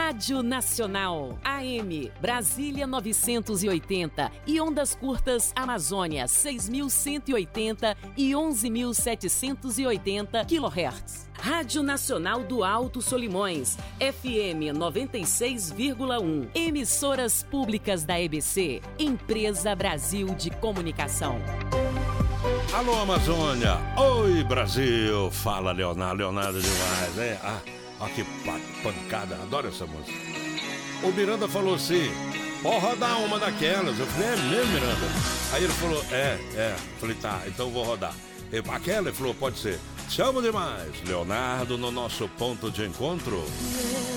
Rádio Nacional, AM, Brasília 980 e ondas curtas Amazônia 6.180 e 11.780 kHz. Rádio Nacional do Alto Solimões, FM 96,1. Emissoras públicas da EBC, Empresa Brasil de Comunicação. Alô, Amazônia! Oi, Brasil! Fala, Leonardo. Leonardo demais, né? Ah, que pancada. Adoro essa música. O Miranda falou assim: pode rodar uma daquelas. Eu falei: é mesmo, Miranda? Aí ele falou: é. Falei: tá, então vou rodar. Aquela? Ele falou: pode ser. Te amo demais, Leonardo, no nosso ponto de encontro.